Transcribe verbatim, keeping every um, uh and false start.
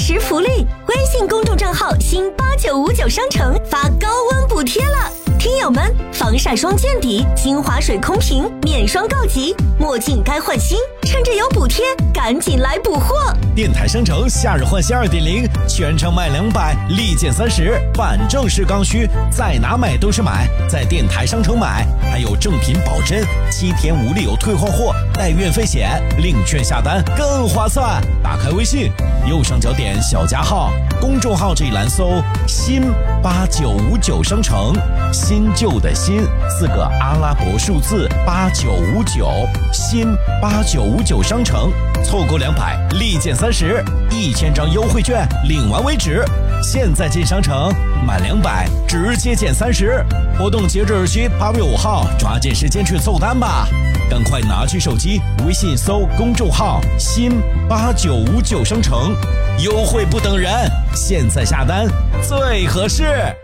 时福利，微信公众账号新八九五九商城发高温补贴了。听友们，防晒霜见底，精华水空瓶面霜告急，墨镜该换新，趁着有补贴，赶紧来补货！ 电台商城夏日换新 二点零， 全场买两百，立减三十，反正是刚需，在哪买都是买，在电台商城买，还有正品保真，七天无理由退换货，带运费险，领券下单更划算。打开微信，右上角点小加号，公众号这一栏搜新八九五九商城，新旧的新四个阿拉伯数字八九五九，新八九五九商城，凑够两百立减三十，一千张优惠券领完为止。现在进商城满两百直接减三十，活动截止日期八月五号，抓紧时间去凑单吧！赶快拿起手机，微信搜公众号新八九五九商城，优惠不等人，现在下单最合适。